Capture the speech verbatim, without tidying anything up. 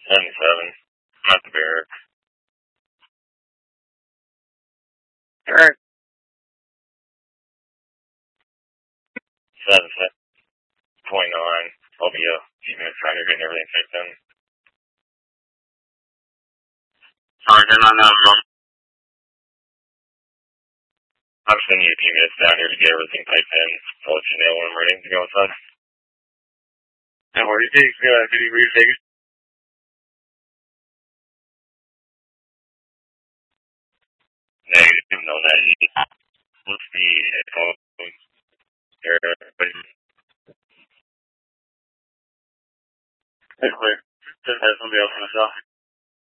seventy-seven. I'm at the barracks. Alright. seven seven. twenty-nine. I'll be a few minutes out here getting everything fixed in. Sergeant on that room. I'm just going to need a few minutes down here to get everything piped in. I'll let you know when I'm ready to go inside. And where do you take, uh, did you read Vegas? Negative, no negative. What's the headphone? Here, Wait, wait. Didn't have somebody else in the cell.